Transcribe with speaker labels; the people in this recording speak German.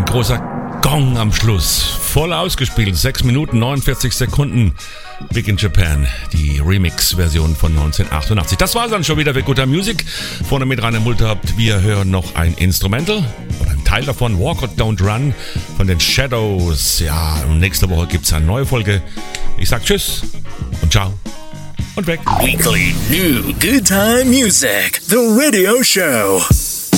Speaker 1: großer Gong am Schluss. Voll ausgespielt, 6 Minuten 49 Sekunden. Big in Japan, die Remix-Version von 1988. Das war's dann schon wieder für Guter Music. Vorne mit Rainer Multhaupt. Wir hören noch ein Instrumental oder einen Teil davon, Walk or Don't Run von den Shadows. Ja, und nächste Woche gibt's eine neue Folge. Ich sag Tschüss und Ciao und weg.
Speaker 2: Weekly New Good Time Music, the radio show.